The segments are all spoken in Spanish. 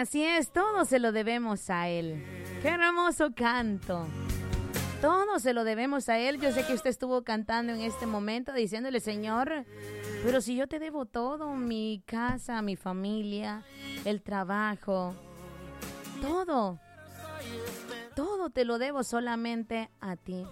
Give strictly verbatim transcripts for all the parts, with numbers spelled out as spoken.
Así es, todo se lo debemos a Él. ¡Qué hermoso canto! Todo se lo debemos a Él. Yo sé que usted estuvo cantando en este momento diciéndole, Señor, pero si yo te debo todo, mi casa, mi familia, el trabajo, todo, todo te lo debo solamente a ti.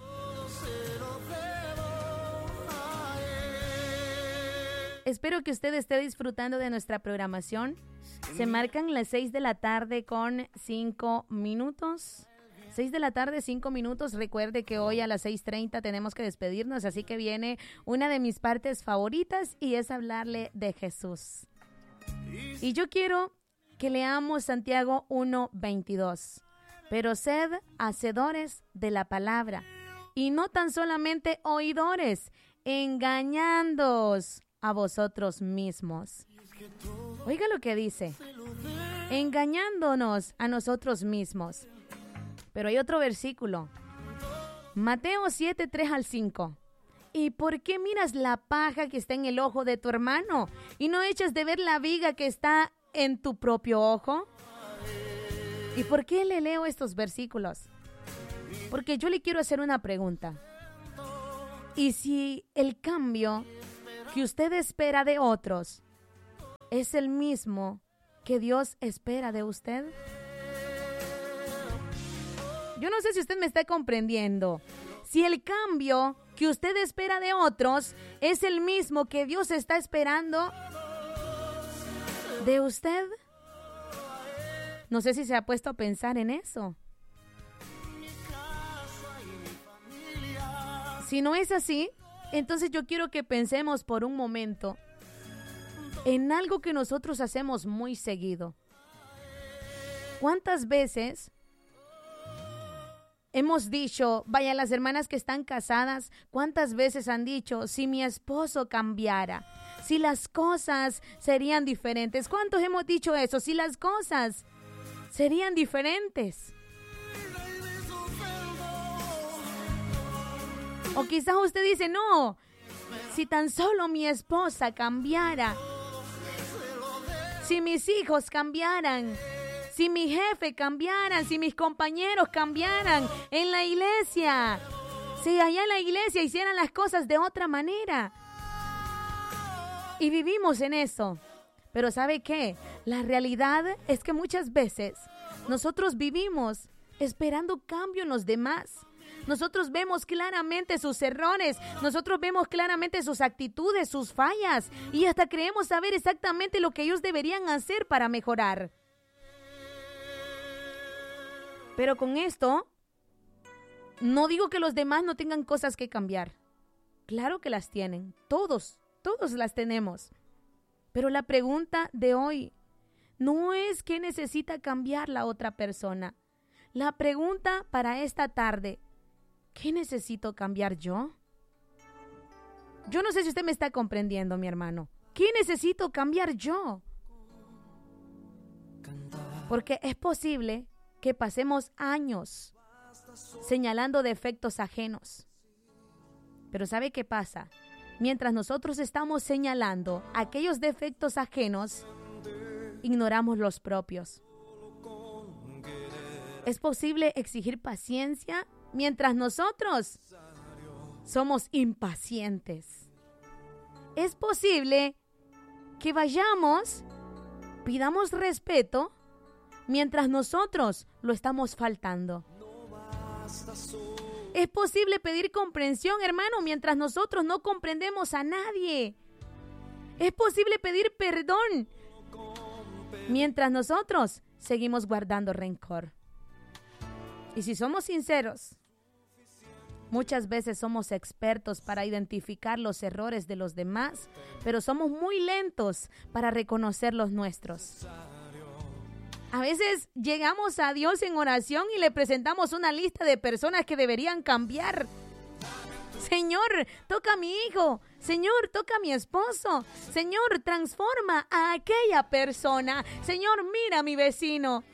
Espero que usted esté disfrutando de nuestra programación. Se marcan las seis de la tarde con cinco minutos. seis de la tarde, cinco minutos. Recuerde que hoy a las seis treinta tenemos que despedirnos, así que viene una de mis partes favoritas y es hablarle de Jesús. Y yo quiero que leamos Santiago uno veintidós. Pero sed hacedores de la palabra y no tan solamente oidores, engañándoos a vosotros mismos. Oiga lo que dice, engañándonos a nosotros mismos. Pero hay otro versículo, Mateo siete, tres al cinco. ¿Y por qué miras la paja que está en el ojo de tu hermano y no echas de ver la viga que está en tu propio ojo? ¿Y por qué le leo estos versículos? Porque yo le quiero hacer una pregunta. ¿Y si el cambio que usted espera de otros es el mismo que Dios espera de usted? Yo no sé si usted me está comprendiendo. Si el cambio que usted espera de otros es el mismo que Dios está esperando de usted. No sé si se ha puesto a pensar en eso. Si no es así, entonces yo quiero que pensemos por un momento en algo que nosotros hacemos muy seguido. ¿Cuántas veces hemos dicho, vaya, las hermanas que están casadas, cuántas veces han dicho, si mi esposo cambiara, si las cosas serían diferentes? ¿Cuántos hemos dicho eso? Si las cosas serían diferentes. O quizás usted dice, no, si tan solo mi esposa cambiara, si mis hijos cambiaran, si mi jefe cambiara, si mis compañeros cambiaran en la iglesia, si allá en la iglesia hicieran las cosas de otra manera. Y vivimos en eso. Pero ¿sabe qué? La realidad es que muchas veces nosotros vivimos esperando cambio en los demás. Nosotros vemos claramente sus errores, nosotros vemos claramente sus actitudes, sus fallas, y hasta creemos saber exactamente lo que ellos deberían hacer para mejorar. Pero con esto, no digo que los demás no tengan cosas que cambiar. Claro que las tienen, todos, todos las tenemos. Pero la pregunta de hoy no es qué necesita cambiar la otra persona. La pregunta para esta tarde, ¿qué necesito cambiar yo? Yo no sé si usted me está comprendiendo, mi hermano. ¿Qué necesito cambiar yo? Porque es posible que pasemos años señalando defectos ajenos. Pero ¿sabe qué pasa? Mientras nosotros estamos señalando aquellos defectos ajenos, ignoramos los propios. Es posible exigir paciencia mientras nosotros somos impacientes. Es posible que vayamos, pidamos respeto, mientras nosotros lo estamos faltando. Es posible pedir comprensión, hermano, mientras nosotros no comprendemos a nadie. Es posible pedir perdón, mientras nosotros seguimos guardando rencor. Y si somos sinceros, muchas veces somos expertos para identificar los errores de los demás, pero somos muy lentos para reconocer los nuestros. A veces llegamos a Dios en oración y le presentamos una lista de personas que deberían cambiar. Señor, toca a mi hijo. Señor, toca a mi esposo. Señor, transforma a aquella persona. Señor, mira a mi vecino.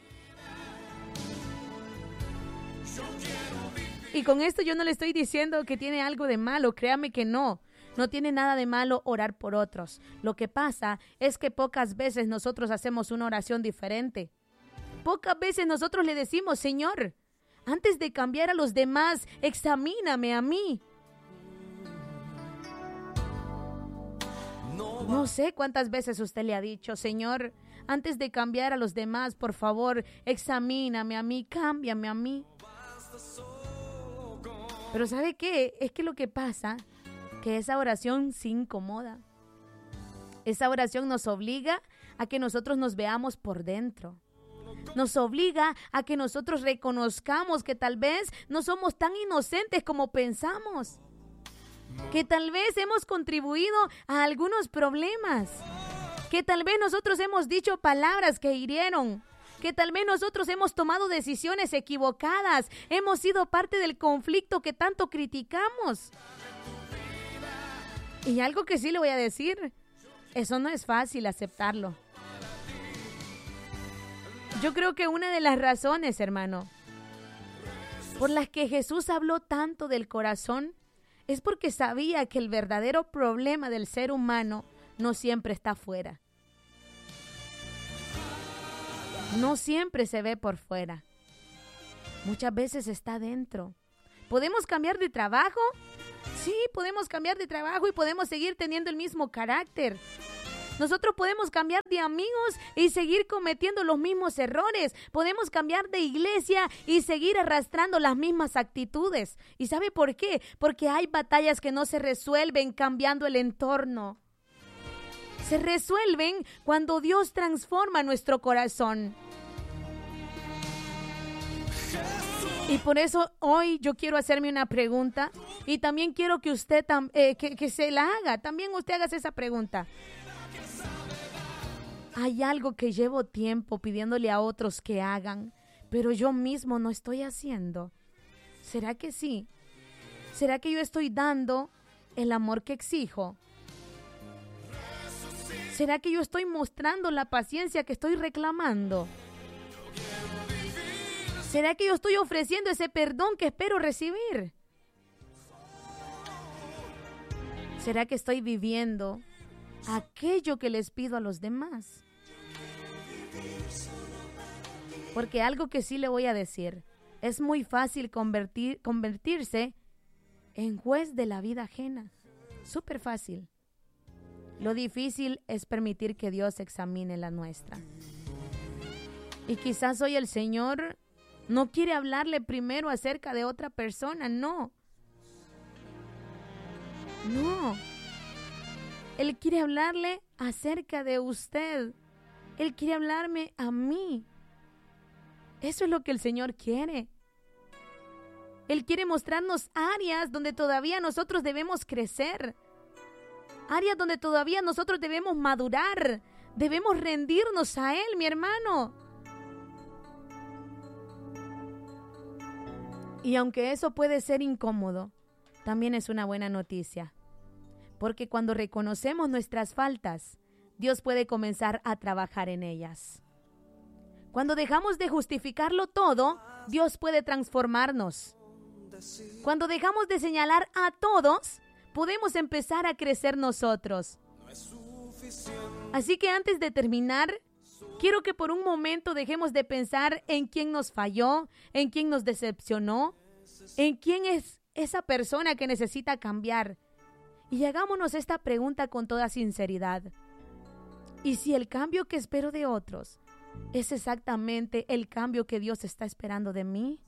Y con esto yo no le estoy diciendo que tiene algo de malo, créame que no. No tiene nada de malo orar por otros. Lo que pasa es que pocas veces nosotros hacemos una oración diferente. pocas veces nosotros le decimos, Señor, antes de cambiar a los demás, examíname a mí. No sé cuántas veces usted le ha dicho, Señor, antes de cambiar a los demás, por favor, examíname a mí, cámbiame a mí. Pero ¿sabe qué? Es que lo que pasa, que esa oración sí incomoda. Esa oración nos obliga a que nosotros nos veamos por dentro. Nos obliga a que nosotros reconozcamos que tal vez no somos tan inocentes como pensamos. Que tal vez hemos contribuido a algunos problemas. Que tal vez nosotros hemos dicho palabras que hirieron. Que tal vez nosotros hemos tomado decisiones equivocadas. Hemos sido parte del conflicto que tanto criticamos. Y algo que sí le voy a decir, eso no es fácil aceptarlo. Yo creo que una de las razones, hermano, por las que Jesús habló tanto del corazón, es porque sabía que el verdadero problema del ser humano no siempre está afuera. No siempre se ve por fuera. Muchas veces está dentro. ¿Podemos cambiar de trabajo? Sí, podemos cambiar de trabajo y podemos seguir teniendo el mismo carácter. Nosotros podemos cambiar de amigos y seguir cometiendo los mismos errores. Podemos cambiar de iglesia y seguir arrastrando las mismas actitudes. ¿Y sabe por qué? Porque hay batallas que no se resuelven cambiando el entorno. Se resuelven cuando Dios transforma nuestro corazón. Y por eso hoy yo quiero hacerme una pregunta y también quiero que usted tam- eh, que, que se la haga. También usted haga esa pregunta. Hay algo que llevo tiempo pidiéndole a otros que hagan, pero yo mismo no estoy haciendo. ¿Será que sí? ¿Será que yo estoy dando el amor que exijo? ¿Será que yo estoy mostrando la paciencia que estoy reclamando? ¿Será que yo estoy ofreciendo ese perdón que espero recibir? ¿Será que estoy viviendo aquello que les pido a los demás? Porque algo que sí le voy a decir, es muy fácil convertir, convertirse en juez de la vida ajena. Súper fácil. Lo difícil es permitir que Dios examine la nuestra. Y quizás hoy el Señor no quiere hablarle primero acerca de otra persona, no. No. Él quiere hablarle acerca de usted. Él quiere hablarme a mí. Eso es lo que el Señor quiere. Él quiere mostrarnos áreas donde todavía nosotros debemos crecer. Áreas donde todavía nosotros debemos madurar. Debemos rendirnos a Él, mi hermano. Y aunque eso puede ser incómodo, también es una buena noticia. Porque cuando reconocemos nuestras faltas, Dios puede comenzar a trabajar en ellas. Cuando dejamos de justificarlo todo, Dios puede transformarnos. Cuando dejamos de señalar a todos, podemos empezar a crecer nosotros. Así que antes de terminar, quiero que por un momento dejemos de pensar en quién nos falló, en quién nos decepcionó, en quién es esa persona que necesita cambiar. Y hagámonos esta pregunta con toda sinceridad. ¿Y si el cambio que espero de otros es exactamente el cambio que Dios está esperando de mí?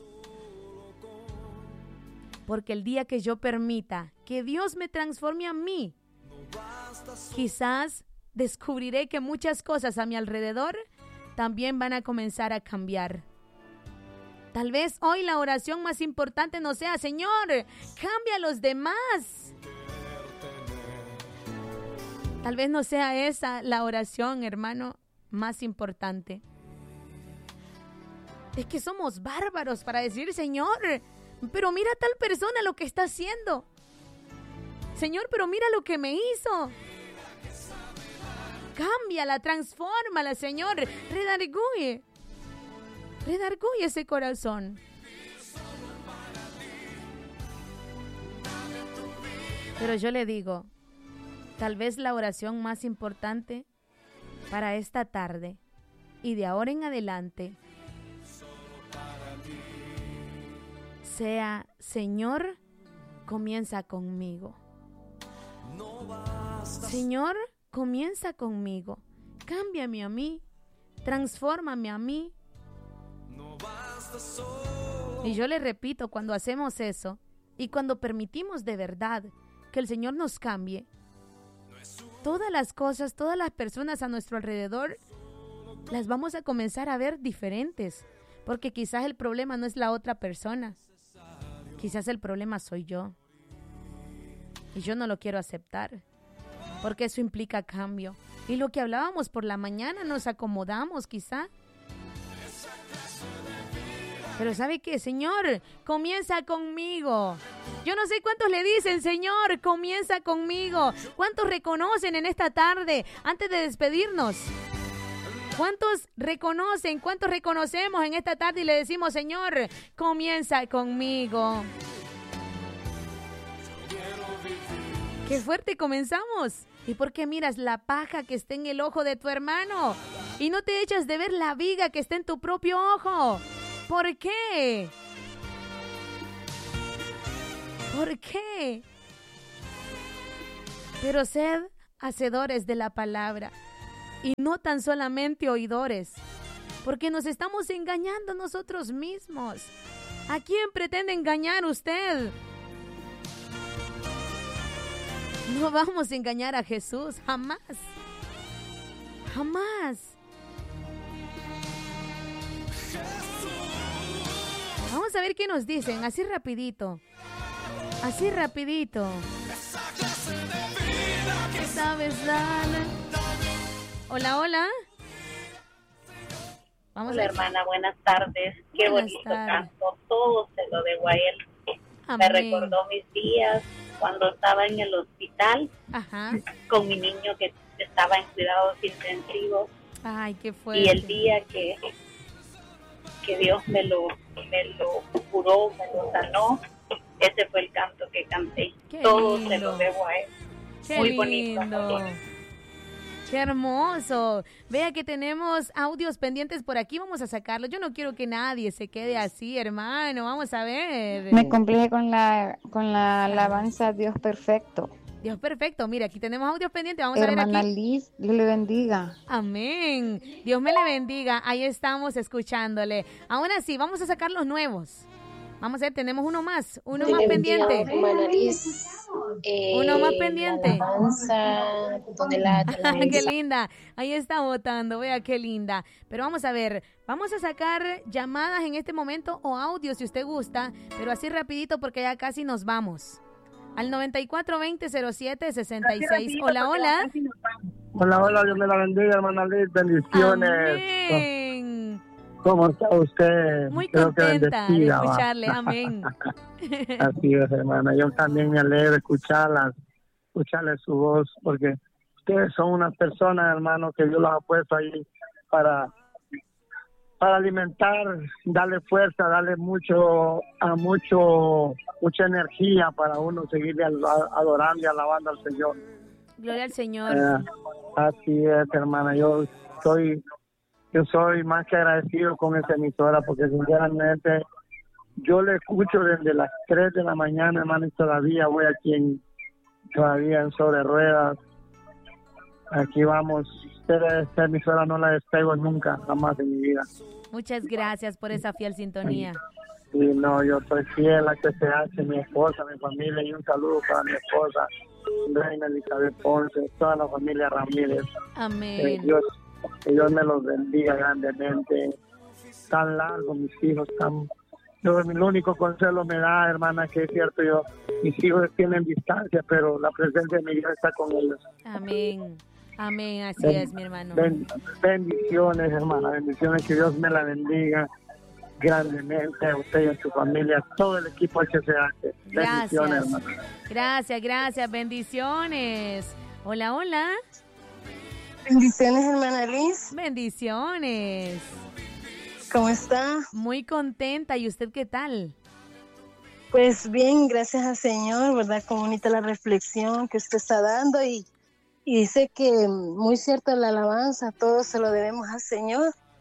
Porque el día que yo permita que Dios me transforme a mí, quizás descubriré que muchas cosas a mi alrededor también van a comenzar a cambiar. Tal vez hoy la oración más importante no sea, Señor, cambia a los demás. Tal vez no sea esa la oración, hermano, más importante. Es que somos bárbaros para decir, Señor, pero mira a tal persona lo que está haciendo. Señor, pero mira lo que me hizo. Cámbiala, transfórmala, Señor. Redarguye. Redarguye ese corazón. Pero yo le digo, tal vez la oración más importante para esta tarde y de ahora en adelante sea, Señor, comienza conmigo. Señor, comienza conmigo. Cámbiame a mí, transfórmame a mí. Y yo le repito, cuando hacemos eso y cuando permitimos de verdad que el Señor nos cambie, todas las cosas, todas las personas a nuestro alrededor las vamos a comenzar a ver diferentes, porque quizás el problema no es la otra persona, quizás el problema soy yo. Y yo no lo quiero aceptar, porque eso implica cambio. Y lo que hablábamos por la mañana, nos acomodamos quizá. Pero ¿sabe qué? Señor, comienza conmigo. Yo no sé cuántos le dicen, Señor, comienza conmigo. ¿Cuántos reconocen en esta tarde, antes de despedirnos? ¿Cuántos reconocen, cuántos reconocemos en esta tarde y le decimos, Señor, comienza conmigo? ¡Qué fuerte comenzamos! ¿Y por qué miras la paja que está en el ojo de tu hermano y no te echas de ver la viga que está en tu propio ojo? ¿Por qué? ¿Por qué? Pero sed hacedores de la palabra y no tan solamente oidores, porque nos estamos engañando nosotros mismos. ¿A quién pretende engañar usted? No vamos a engañar a Jesús, jamás. Jamás. Vamos a ver qué nos dicen, así rapidito. Así rapidito. ¿Qué sabes, Dana? Hola, hola. Vamos Hola, a... hermana, buenas tardes. Qué Buenas bonito tardes. canto. Todo se lo debo a él. Me Amén. recordó mis días cuando estaba en el hospital Ajá. con mi niño que estaba en cuidados intensivos. Ay, qué fuerte. Y el día que, que Dios me lo, me lo curó, me lo sanó, ese fue el canto que canté. Qué Todo lindo. se lo debo a él. Qué Muy lindo. bonito. Qué hermoso. Vea que tenemos audios pendientes por aquí. Vamos a sacarlos. Yo no quiero que nadie se quede así, hermano. Vamos a ver. Me complace con la con la alabanza Dios perfecto. Dios perfecto. Mira, aquí tenemos audios pendientes. Vamos Hermana a ver aquí. Liz, Dios le bendiga. Amén. Dios me le bendiga. Ahí estamos escuchándole. Ahora sí, vamos a sacar los nuevos. Vamos a ver, tenemos uno más. Uno más pendiente. Hermana Liz, eh, Uno más pendiente. La alabanza, tonelada, Qué linda. Ahí está votando. Vea qué linda. Pero vamos a ver. Vamos a sacar llamadas en este momento o audio si usted gusta. Pero así rapidito porque ya casi nos vamos. Al noventa y cuatro veinte cero siete sesenta y seis. Hola, hola. Hola, hola, Dios me la bendiga, hermana Liz, bendiciones. Amén. ¿Cómo está usted? Muy Creo que contenta de bendecida, va. escucharle. Amén. Así es, hermana. Yo también me alegro de escucharlas, escucharle su voz, porque ustedes son unas personas, hermano, que Dios los ha puesto ahí para, para alimentar, darle fuerza, darle mucho, a mucho, mucha energía para uno seguirle al- adorando y alabando al Señor. Gloria al Señor. Eh, así es, hermana. Yo soy, yo soy más que agradecido con esa emisora porque sinceramente yo le escucho desde las tres de la mañana, hermano, y todavía voy aquí en, todavía en sobre ruedas. Aquí vamos. Esta, esta emisora no la despego nunca, jamás en mi vida. Muchas gracias por esa fiel sintonía. Y no, yo soy fiel a que se hace mi esposa, mi familia, y un saludo para mi esposa, Reina Elizabeth Ponce, toda la familia Ramírez. Que Amén. Dios, que Dios me los bendiga grandemente. Tan largo, mis hijos, tan... Yo, el único consuelo me da, hermana, que es cierto, yo, mis hijos tienen distancia, pero la presencia de mi Dios está con ellos. Amén. Amén. Así Ben- es, mi hermano. ben- bendiciones, hermana, bendiciones, que Dios me la bendiga grandemente a usted y a su familia, a todo el equipo H C H. Bendiciones, Gracias. hermana. Gracias, gracias. Bendiciones. Hola, hola. Bendiciones, hermana Liz. Bendiciones. ¿Cómo está? Muy contenta. ¿Y usted qué tal? Pues bien, gracias al Señor, ¿verdad? Como bonita la reflexión que usted está dando y, y dice que muy cierto la alabanza, todo se lo debemos al Señor.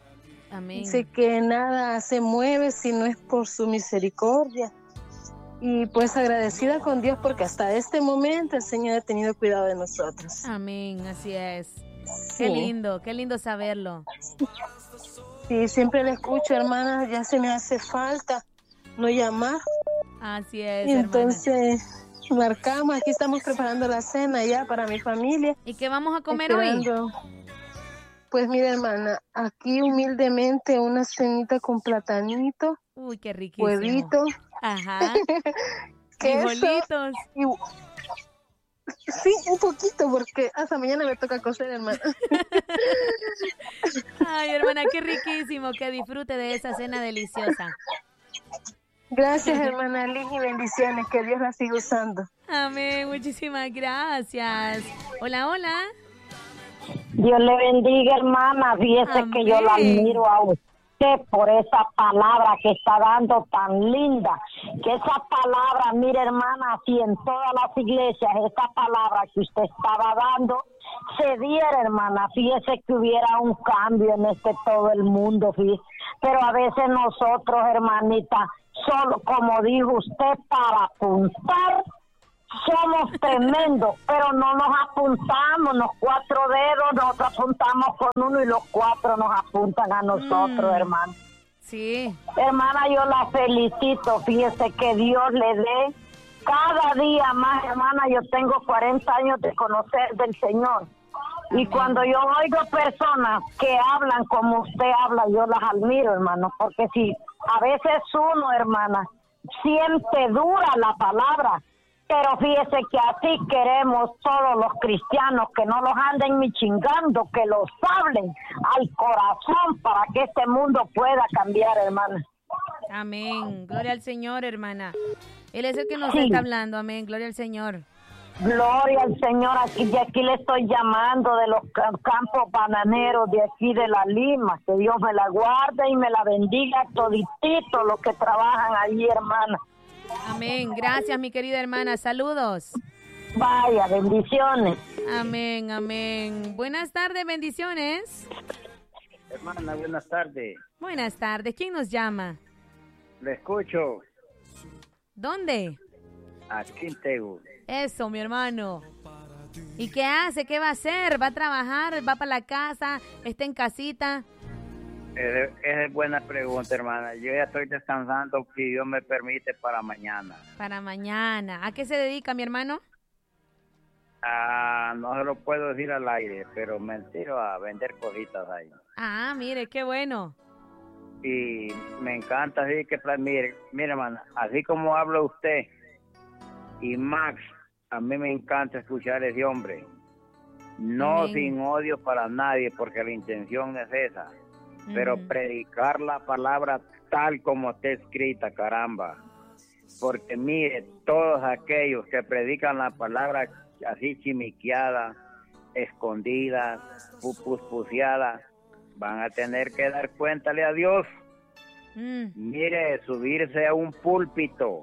Amén. Sé que nada se mueve si no es por su misericordia. Y pues agradecida con Dios porque hasta este momento el Señor ha tenido cuidado de nosotros. Amén, así es. Sí. Qué lindo, qué lindo saberlo. Sí, siempre le escucho, hermana, ya se me hace falta no llamar. Así es, Y hermana. entonces marcamos, aquí estamos preparando la cena ya para mi familia. ¿Y qué vamos a comer Esperando. hoy? Pues mira, hermana, aquí humildemente una cenita con platanito, Uy, qué riquísimo. huevito, Ajá. queso. Frijolitos. Y... Sí, un poquito, porque hasta mañana me toca cocer, hermana. Ay, hermana, qué riquísimo. Que disfrute de esa cena deliciosa. Gracias, hermana Liz, y bendiciones. Que Dios la siga usando. Amén, muchísimas gracias. Hola, hola. Dios le bendiga, hermana. Fíjese Amén. que yo la admiro a usted por esa palabra que está dando tan linda. Que esa palabra, mire, hermana, si en todas las iglesias esa palabra que usted estaba dando se diera, hermana, fíjese que hubiera un cambio en este todo el mundo, fíjese. Pero a veces nosotros, hermanita, solo como dijo usted, para apuntar somos tremendos, pero no nos apuntamos, los cuatro dedos, nosotros apuntamos con uno y los cuatro nos apuntan a nosotros, Mm. hermano. Sí. Hermana, yo la felicito, fíjese que Dios le dé cada día más, hermana. Yo tengo cuarenta años de conocer del Señor. Y cuando yo oigo personas que hablan como usted habla, yo las admiro, hermano, porque si a veces uno, hermana, siente dura la palabra, pero fíjese que así queremos todos los cristianos, que no los anden ni chingando, que los hablen al corazón para que este mundo pueda cambiar, hermana. Amén. Gloria al Señor, hermana. Él es el que nos Sí. está hablando. Amén. Gloria al Señor. Gloria al Señor, aquí de aquí le estoy llamando de los ca- campos bananeros de aquí de la Lima, que Dios me la guarde y me la bendiga toditito los que trabajan allí, hermana. Amén. Gracias, mi querida hermana. Saludos. Vaya, bendiciones. Amén, amén. Buenas tardes, bendiciones. Hermana, buenas tardes. Buenas tardes. ¿Quién nos llama? Le escucho ¿Dónde? aquí en Tegu. Eso, mi hermano. ¿Y qué hace? ¿Qué va a hacer? ¿Va a trabajar? ¿Va para la casa? ¿Está en casita? Esa es buena pregunta, hermana. Yo ya estoy descansando, si Dios me permite, para mañana. Para mañana. ¿A qué se dedica, mi hermano? Ah, no se lo puedo decir al aire, pero me tiro a vender cositas ahí. Ah, mire, qué bueno. Y me encanta, así que, pues, mire, mire, hermana, así como habla usted y Max, a mí me encanta escuchar a ese hombre. No Amén. sin odio para nadie, porque la intención es esa. Pero Ujú. predicar la palabra tal como está escrita, caramba. Porque mire, todos aquellos que predican la palabra así chimiqueada, escondida, pupuspuseada, van a tener que dar cuéntale a Dios. Mm, Mire, subirse a un púlpito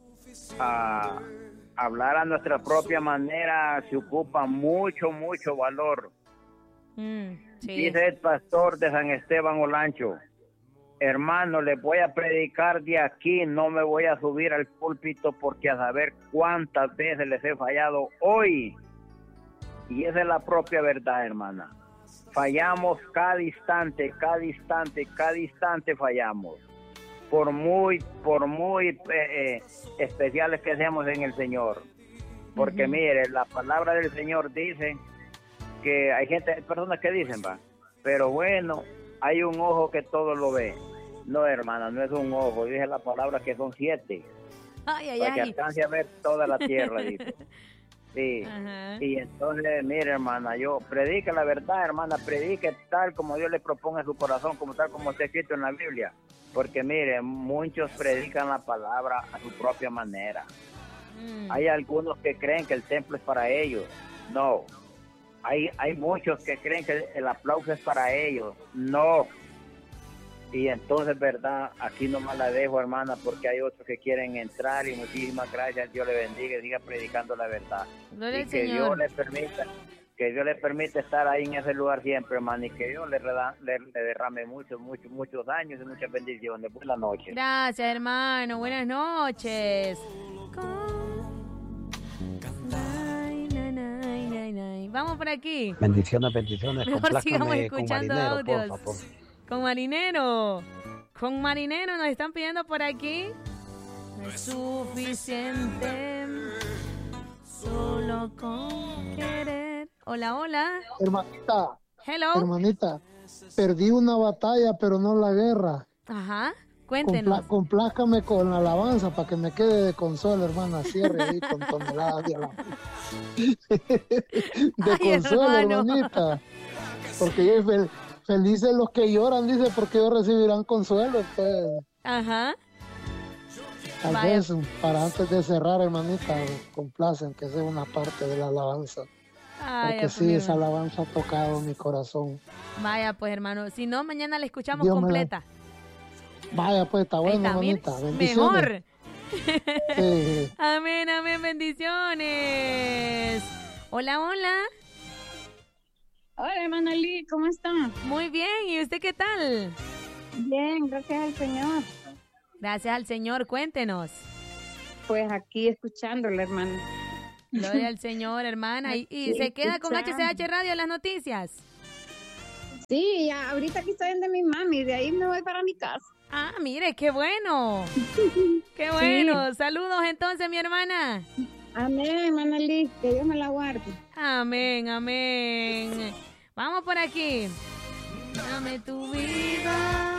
a hablar a nuestra propia manera se ocupa mucho, mucho valor. mm, sí. Dice el pastor de San Esteban Olancho: hermano, les voy a predicar de aquí, no me voy a subir al púlpito porque a saber cuántas veces les he fallado hoy. Y esa es la propia verdad, hermana. Fallamos cada instante, cada instante, cada instante fallamos. Por muy, por muy eh, eh, especiales que seamos en el Señor. Porque Ujú. mire, la palabra del Señor dice que hay gente, hay personas que dicen, va, pero bueno, hay un ojo que todo lo ve. No, hermana, no es un ojo, dice la palabra que son siete, Ay, ay, para que ay. alcance a ver toda la tierra, dice. Sí, Ajá. y entonces, mire, hermana, yo predique la verdad, hermana, predique tal como Dios le proponga a su corazón, como tal como está escrito en la Biblia. Porque mire, muchos predican la palabra a su propia manera. Mm, Hay algunos que creen que el templo es para ellos. No. Hay, hay muchos que creen que el aplauso es para ellos. No. Y entonces, verdad, aquí nomás la dejo, hermana, porque hay otros que quieren entrar y muchísimas gracias. Dios le bendiga y siga predicando la verdad. Gloria Y al que Señor. Dios le permita, que Dios le permite estar ahí en ese lugar siempre, hermano, y que Dios le, reda, le, le derrame muchos, muchos, muchos años y muchas bendiciones. Buenas noches. Gracias, hermano. Buenas noches. Vamos por aquí. Bendiciones, bendiciones. Mejor sigamos escuchando con Marinero, audios. porfa, porfa. Con Marinero. Con Marinero nos están pidiendo por aquí. No es suficiente solo con querer. Hola, hola. Hermanita. Hello. Hermanita. Perdí una batalla, pero no la guerra. Ajá. Cuéntenos. Compla- complázcame con la alabanza para que me quede de consuelo, hermana. Cierre ahí con toneladas de alabanza. De Ay, consuelo, hermano. hermanita. Porque yo fel- felices los que lloran, dice, porque ellos recibirán consuelo. Pues, Ajá. tal Vaya. vez, para antes de cerrar, hermanita, complacen que sea una parte de la alabanza. Ay, Porque sí, mi esa hermano. alabanza ha tocado mi corazón. Vaya, pues, hermano. Si no, mañana la escuchamos Dios me la- completa. Vaya, pues, está Ahí bueno, está, mire. hermanita. Bendiciones. Mejor. Sí. Amén, amén, bendiciones. Hola, hola. Hola, hermana Lee, ¿cómo está? Muy bien, ¿y usted qué tal? Bien, gracias al Señor. Gracias al Señor, cuéntenos. Pues aquí escuchándola, hermana. Gloria al Señor, hermana. ¿Y, y Aquí se queda con H escuchando. C H Radio en las noticias? Sí, ya, ahorita aquí estoy donde mi mami, de ahí me voy para mi casa. Ah, mire, qué bueno. Qué bueno. Saludos entonces, mi hermana. Amén, hermana Lee, que Dios me la guarde. Amén, amén. Vamos por aquí. Dame tu vida.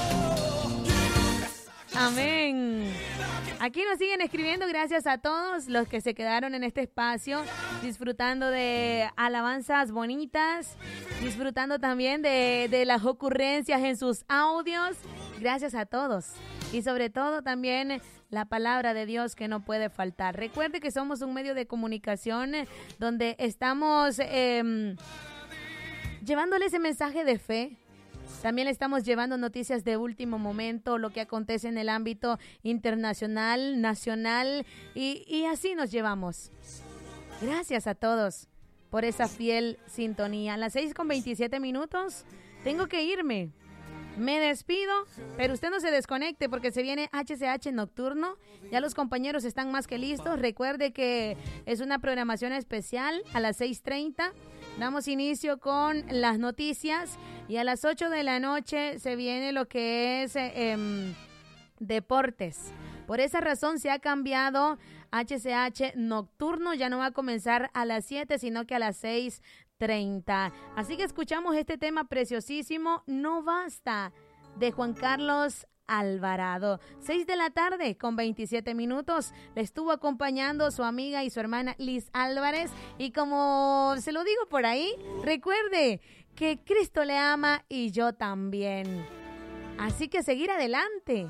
Amén. Aquí nos siguen escribiendo, gracias a todos los que se quedaron en este espacio, disfrutando de alabanzas bonitas, disfrutando también de, de las ocurrencias en sus audios. Gracias a todos. Y sobre todo también la palabra de Dios que no puede faltar. Recuerde que somos un medio de comunicación donde estamos eh, llevándole ese mensaje de fe. También le estamos llevando noticias de último momento, lo que acontece en el ámbito internacional, nacional, y, y así nos llevamos. Gracias a todos por esa fiel sintonía. A las seis con veintisiete minutos tengo que irme. Me despido, pero usted no se desconecte porque se viene H C H Nocturno. Ya los compañeros están más que listos. Recuerde que es una programación especial a las seis treinta. Damos inicio con las noticias y a las ocho de la noche se viene lo que es eh, eh, deportes. Por esa razón se ha cambiado H C H Nocturno. Ya no va a comenzar a las siete, sino que a las seis treinta. Así que escuchamos este tema preciosísimo, No Basta, de Juan Carlos Alvarado. seis de la tarde con veintisiete minutos. Le estuvo acompañando su amiga y su hermana Liz Álvarez. Y como se lo digo por ahí, recuerde que Cristo le ama y yo también. Así que seguir adelante.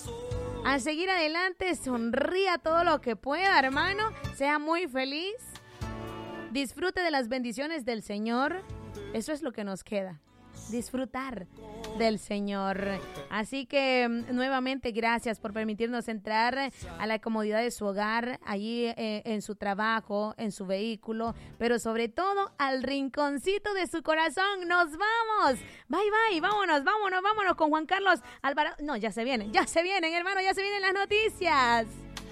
A seguir adelante, sonría todo lo que pueda, hermano. Sea muy feliz. Disfrute de las bendiciones del Señor. Eso es lo que nos queda. Disfrutar del Señor. Así que nuevamente gracias por permitirnos entrar a la comodidad de su hogar, allí eh, en su trabajo, en su vehículo, pero sobre todo al rinconcito de su corazón. ¡Nos vamos! Bye, bye, vámonos, vámonos, vámonos con Juan Carlos Alvarado. No, ya se vienen, ya se vienen, hermano, ya se vienen las noticias.